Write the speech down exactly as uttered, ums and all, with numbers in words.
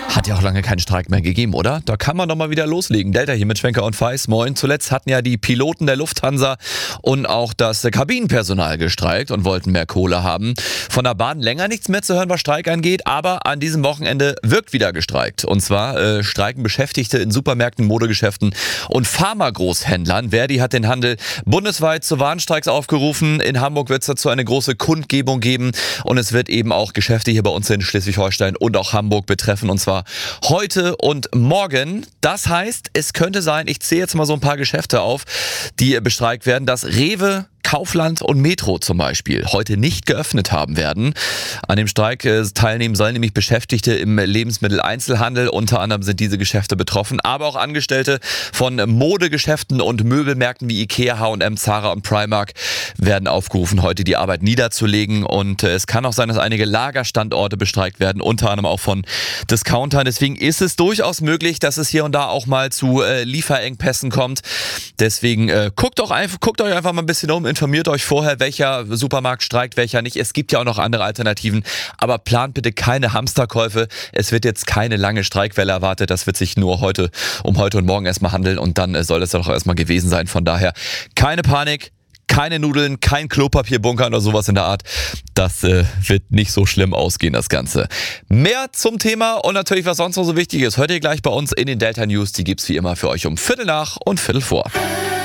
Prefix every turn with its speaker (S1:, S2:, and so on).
S1: Hat ja auch lange keinen Streik mehr gegeben, oder? Da kann man doch mal wieder loslegen. Delta hier mit Schwenker und Feis. Moin. Zuletzt hatten ja die Piloten der Lufthansa und auch das Kabinenpersonal gestreikt und wollten mehr Kohle haben. Von der Bahn länger nichts mehr zu hören, was Streik angeht, aber an diesem Wochenende wird wieder gestreikt. Und zwar äh, streiken Beschäftigte in Supermärkten, Modegeschäften und Pharmagroßhändlern. Verdi hat den Handel bundesweit zu Warnstreiks aufgerufen. In Hamburg wird es dazu eine große Kundgebung geben und es wird eben auch Geschäfte hier bei uns in Schleswig-Holstein und auch Hamburg betreffen, und zwar heute und morgen. Das heißt, es könnte sein, ich zähle jetzt mal so ein paar Geschäfte auf, die bestreikt werden, dass Rewe, Kaufland und Metro zum Beispiel heute nicht geöffnet haben werden. An dem Streik teilnehmen sollen nämlich Beschäftigte im Lebensmitteleinzelhandel. Unter anderem sind diese Geschäfte betroffen, aber auch Angestellte von Modegeschäften und Möbelmärkten wie Ikea, H und M, Zara und Primark werden aufgerufen, heute die Arbeit niederzulegen. Und es kann auch sein, dass einige Lagerstandorte bestreikt werden, unter anderem auch von Discountern. Deswegen ist es durchaus möglich, dass es hier und da auch mal zu äh, Lieferengpässen kommt. Deswegen äh, guckt, doch einfach, guckt euch einfach mal ein bisschen um. Informiert euch vorher, welcher Supermarkt streikt, welcher nicht. Es gibt ja auch noch andere Alternativen, aber plant bitte keine Hamsterkäufe. Es wird jetzt keine lange Streikwelle erwartet. Das wird sich nur heute um heute und morgen erstmal handeln und dann soll es doch erstmal gewesen sein. Von daher keine Panik, keine Nudeln, kein Klopapier bunkern oder sowas in der Art. Das äh, wird nicht so schlimm ausgehen, das Ganze. Mehr zum Thema und natürlich, was sonst noch so wichtig ist, hört ihr gleich bei uns in den Delta News. Die gibt's wie immer für euch um Viertel nach und Viertel vor.